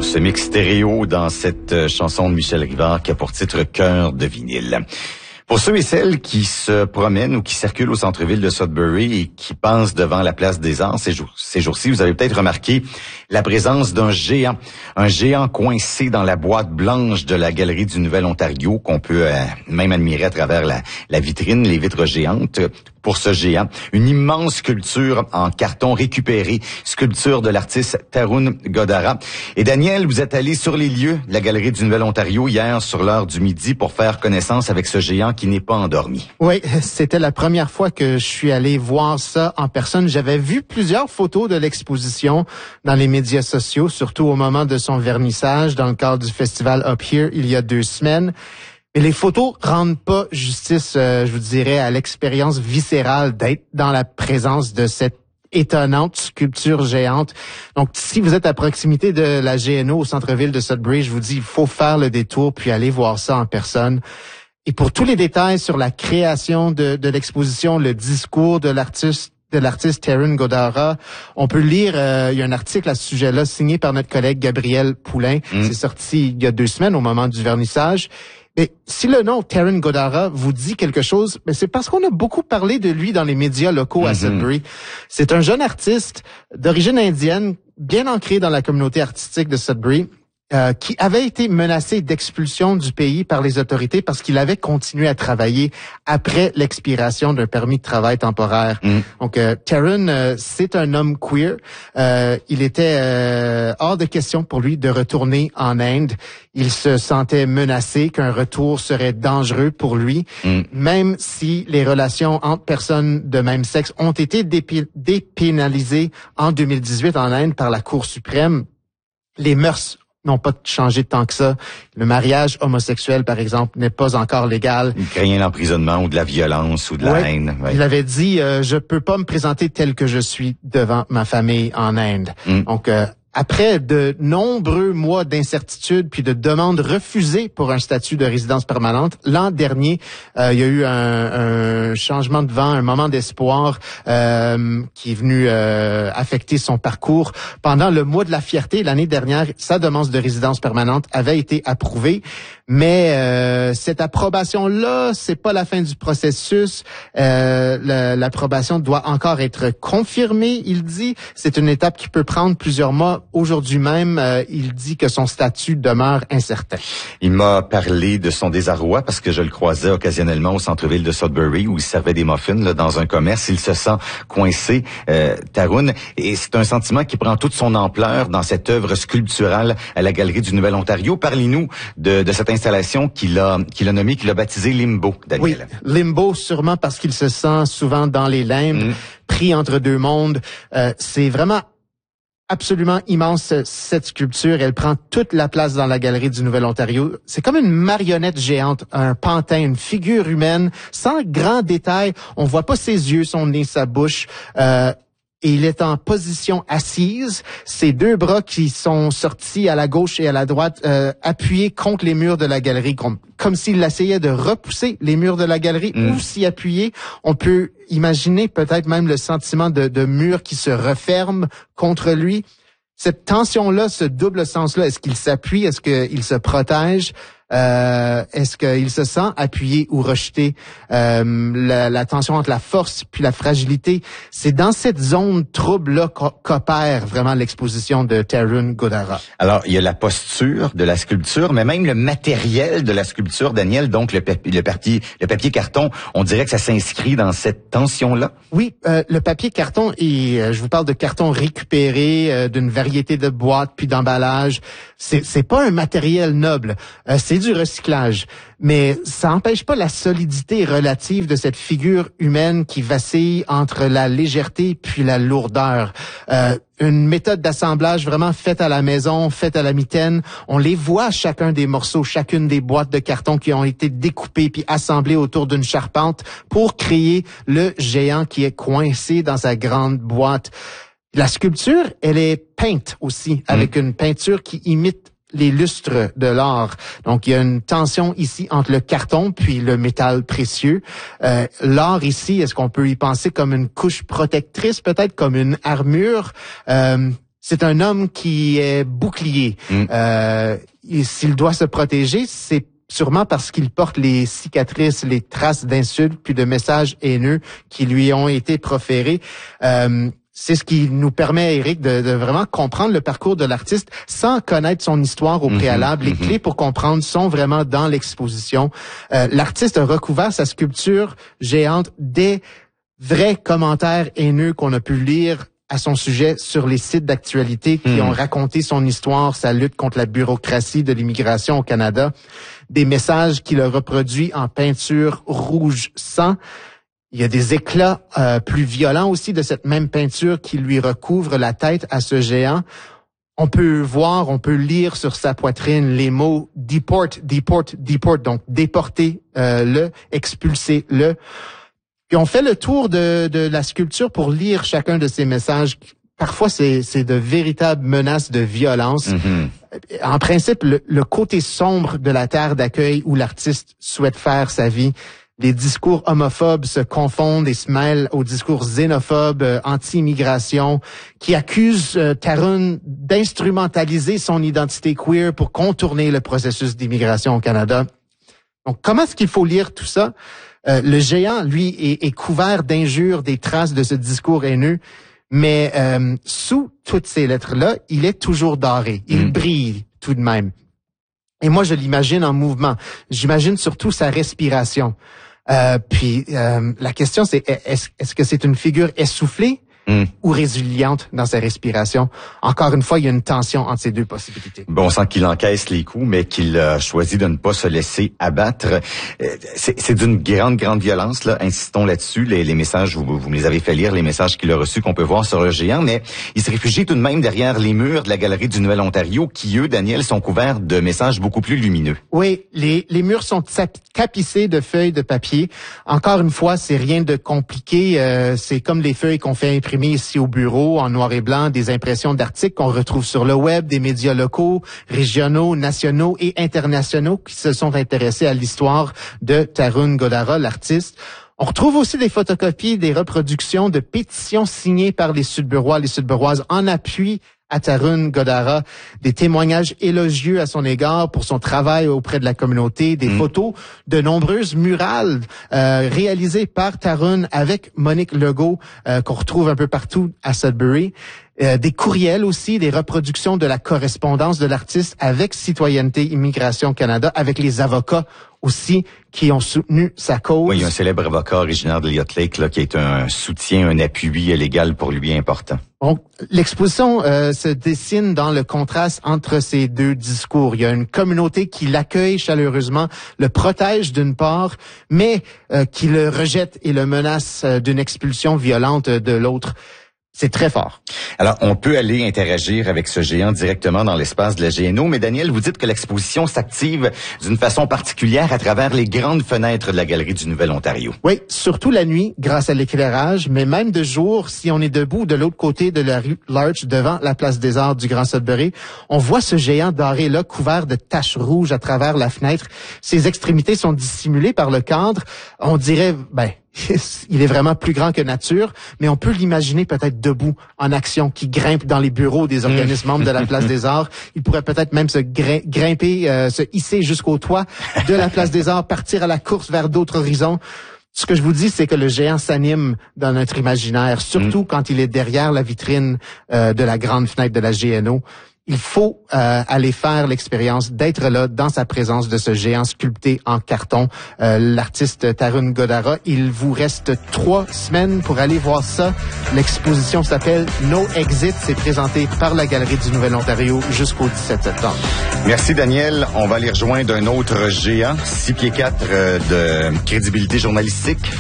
ce mix stéréo dans cette chanson de Michel Rivard qui a pour titre Cœur de vinyle. Pour ceux et celles qui se promènent ou qui circulent au centre-ville de Sudbury et qui passent devant la place des Arts ces jours-ci, vous avez peut-être remarqué la présence d'un géant. Un géant coincé dans la boîte blanche de la Galerie du Nouvel-Ontario qu'on peut même admirer à travers la vitrine, les vitres géantes. Pour ce géant, une immense sculpture en carton récupéré, sculpture de l'artiste Tarun Godara. Et Daniel, vous êtes allé sur les lieux de la Galerie du Nouvel-Ontario hier sur l'heure du midi pour faire connaissance avec ce géant qui n'est pas endormi. Oui, c'était la première fois que je suis allé voir ça en personne. J'avais vu plusieurs photos de l'exposition dans les médias sociaux, surtout au moment de son vernissage dans le cadre du festival Up Here il y a 2 semaines. Mais les photos rendent pas justice, je vous dirais, à l'expérience viscérale d'être dans la présence de cette étonnante sculpture géante. Donc, si vous êtes à proximité de la GNO au centre-ville de Sudbury, je vous dis, il faut faire le détour puis aller voir ça en personne. Et pour tous les détails sur la création de l'exposition, le discours de l'artiste Tarun Godara, on peut lire, il y a un article à ce sujet-là signé par notre collègue Gabriel Poulain. C'est sorti il y a 2 semaines au moment du vernissage. Mais si le nom Tarun Godara vous dit quelque chose, c'est parce qu'on a beaucoup parlé de lui dans les médias locaux à Sudbury. C'est un jeune artiste d'origine indienne, bien ancré dans la communauté artistique de Sudbury, qui avait été menacé d'expulsion du pays par les autorités parce qu'il avait continué à travailler après l'expiration d'un permis de travail temporaire. Donc, Tarun, c'est un homme queer. Il était hors de question pour lui de retourner en Inde. Il se sentait menacé qu'un retour serait dangereux pour lui, même si les relations entre personnes de même sexe ont été dépénalisées en 2018 en Inde par la Cour suprême. Les mœurs n'ont pas changé tant que ça. Le mariage homosexuel, par exemple, n'est pas encore légal. Il craignait l'emprisonnement ou de la violence ou de la haine. Ouais. Il avait dit, je peux pas me présenter tel que je suis devant ma famille en Inde. Donc, après de nombreux mois d'incertitude puis de demandes refusées pour un statut de résidence permanente, l'an dernier, il y a eu un changement de vent, un moment d'espoir qui est venu affecter son parcours. Pendant le mois de la fierté, l'année dernière, sa demande de résidence permanente avait été approuvée. Mais cette approbation-là, c'est pas la fin du processus. L'approbation doit encore être confirmée, il dit. C'est une étape qui peut prendre plusieurs mois. Aujourd'hui même, il dit que son statut demeure incertain. Il m'a parlé de son désarroi parce que je le croisais occasionnellement au centre-ville de Sudbury où il servait des muffins là, dans un commerce. Il se sent coincé, Tarun, et c'est un sentiment qui prend toute son ampleur dans cette œuvre sculpturale à la Galerie du Nouvel-Ontario. Parlez-nous de cette installation qu'il a nommée, qu'il a baptisée Limbo, Daniel. Oui, Limbo, sûrement parce qu'il se sent souvent dans les limbes, pris entre deux mondes. C'est vraiment absolument immense, cette sculpture. Elle prend toute la place dans la Galerie du Nouvel-Ontario. C'est comme une marionnette géante, un pantin, une figure humaine, sans grand détail. On voit pas ses yeux, son nez, sa bouche. Et il est en position assise, ses 2 bras qui sont sortis à la gauche et à la droite, appuyés contre les murs de la galerie, comme s'il essayait de repousser les murs de la galerie ou s'y appuyer. On peut imaginer peut-être même le sentiment de mur qui se referme contre lui. Cette tension-là, ce double sens-là, est-ce qu'il s'appuie, est-ce qu'il se protège? Est-ce qu'il se sent appuyé ou rejeté? La tension entre la force puis la fragilité, c'est dans cette zone trouble-là qu'opère vraiment l'exposition de Tarun Godara. Alors, il y a la posture de la sculpture, mais même le matériel de la sculpture, Daniel, donc le papier carton, on dirait que ça s'inscrit dans cette tension-là? Oui, le papier carton, et je vous parle de carton récupéré d'une variété de boîtes puis d'emballages. C'est pas un matériel noble, c'est du recyclage, mais ça n'empêche pas la solidité relative de cette figure humaine qui vacille entre la légèreté puis la lourdeur. Une méthode d'assemblage vraiment faite à la maison, faite à la mitaine. On les voit chacun des morceaux, chacune des boîtes de carton qui ont été découpées puis assemblées autour d'une charpente pour créer le géant qui est coincé dans sa grande boîte. La sculpture, elle est peinte aussi, avec une peinture qui imite les lustres de l'or. Donc, il y a une tension ici entre le carton puis le métal précieux. L'or ici, est-ce qu'on peut y penser comme une couche protectrice, peut-être comme une armure? C'est un homme qui est bouclier. Et s'il doit se protéger, c'est sûrement parce qu'il porte les cicatrices, les traces d'insultes puis de messages haineux qui lui ont été proférés. C'est ce qui nous permet, Éric, de vraiment comprendre le parcours de l'artiste sans connaître son histoire au préalable. Les clés pour comprendre sont vraiment dans l'exposition. L'artiste a recouvert sa sculpture géante des vrais commentaires haineux qu'on a pu lire à son sujet sur les sites d'actualité qui ont raconté son histoire, sa lutte contre la bureaucratie de l'immigration au Canada, des messages qu'il a reproduits en peinture rouge sang. Il y a des éclats plus violents aussi de cette même peinture qui lui recouvre la tête à ce géant. On peut lire sur sa poitrine les mots « deport, deport, deport », donc « déportez-le, expulsez-le ». Puis on fait le tour de la sculpture pour lire chacun de ces messages. Parfois, c'est de véritables menaces de violence. En principe, le côté sombre de la terre d'accueil où l'artiste souhaite faire sa vie, les discours homophobes se confondent et se mêlent aux discours xénophobes, anti-immigration, qui accusent Tarun d'instrumentaliser son identité queer pour contourner le processus d'immigration au Canada. Donc, comment est-ce qu'il faut lire tout ça? Le géant, lui, est couvert d'injures, des traces de ce discours haineux, mais sous toutes ces lettres-là, il est toujours doré. Il brille tout de même. Et moi, je l'imagine en mouvement. J'imagine surtout sa respiration. Puis la question, c'est est-ce que c'est une figure essoufflée ou résiliente dans sa respiration? Encore une fois, il y a une tension entre ces deux possibilités. Bon, on sent qu'il encaisse les coups, mais qu'il a choisi de ne pas se laisser abattre. C'est d'une grande violence, là. Insistons là-dessus. Les messages, vous me les avez fait lire, les messages qu'il a reçus qu'on peut voir sur le géant, mais il se réfugie tout de même derrière les murs de la Galerie du Nouvel-Ontario qui, eux, Daniel, sont couverts de messages beaucoup plus lumineux. Oui, les murs sont tapissés de feuilles de papier. Encore une fois, c'est rien de compliqué. C'est comme les feuilles qu'on fait imprimer ici au bureau en noir et blanc, des impressions d'articles qu'on retrouve sur le web, des médias locaux, régionaux, nationaux et internationaux qui se sont intéressés à l'histoire de Tarun Godara, l'artiste. On retrouve aussi des photocopies, des reproductions de pétitions signées par les Sudburois, les Sudburoises en appui à Tarun Godara, des témoignages élogieux à son égard pour son travail auprès de la communauté, des photos de nombreuses murales réalisées par Tarun avec Monique Legault qu'on retrouve un peu partout à Sudbury. Des courriels aussi, des reproductions de la correspondance de l'artiste avec Citoyenneté Immigration Canada, avec les avocats aussi qui ont soutenu sa cause. Oui, il y a un célèbre avocat originaire de Elliott Lake là, qui est un soutien, un appui légal pour lui important. Donc, l'exposition se dessine dans le contraste entre ces deux discours. Il y a une communauté qui l'accueille chaleureusement, le protège d'une part, mais qui le rejette et le menace d'une expulsion violente de l'autre. C'est très fort. Alors, on peut aller interagir avec ce géant directement dans l'espace de la GNO, mais Daniel, vous dites que l'exposition s'active d'une façon particulière à travers les grandes fenêtres de la Galerie du Nouvel-Ontario. Oui, surtout la nuit, grâce à l'éclairage, mais même de jour, si on est debout de l'autre côté de la rue Larch, devant la place des Arts du Grand Sudbury, on voit ce géant doré-là couvert de taches rouges à travers la fenêtre. Ses extrémités sont dissimulées par le cadre. On dirait, il est vraiment plus grand que nature, mais on peut l'imaginer peut-être debout, en action, qui grimpe dans les bureaux des organismes membres de la Place des Arts. Il pourrait peut-être même se grimper, se hisser jusqu'au toit de la Place des Arts, partir à la course vers d'autres horizons. Ce que je vous dis, c'est que le géant s'anime dans notre imaginaire, surtout quand il est derrière la vitrine de la grande fenêtre de la GNO. Il faut aller faire l'expérience d'être là dans sa présence de ce géant sculpté en carton, l'artiste Tarun Godara. Il vous reste 3 semaines pour aller voir ça. L'exposition s'appelle No Exit. C'est présenté par la Galerie du Nouvel-Ontario jusqu'au 17 septembre. Merci Daniel. On va aller rejoindre un autre géant, 6 pieds 4 de crédibilité journalistique.